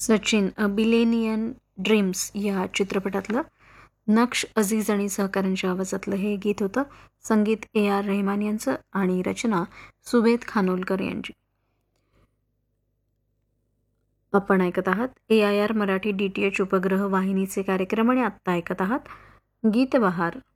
सचिन अ बिलेनियन dreams या चित्रपटातलं नक्श अझीज आणि सहकाऱ्यांच्या आवाजातलं हे गीत होतं. संगीत ए आर रेहमान यांचं आणि रचना सुवेद खानोलकर यांची. आपण ऐकत आहात AIR मराठी DTH उपग्रह वाहिनीचे कार्यक्रम आणि आत्ता ऐकत आहात गीतबहार.